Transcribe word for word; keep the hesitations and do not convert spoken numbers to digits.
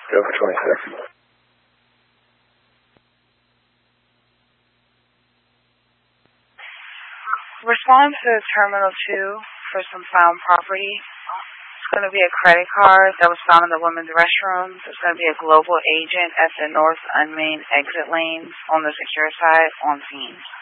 Go for twenty-six. Respond to Terminal two for some found property. It's going to be a credit card that was found in the women's restroom. There's going to be a global agent at the North Unmain exit lanes on the secure side on scene.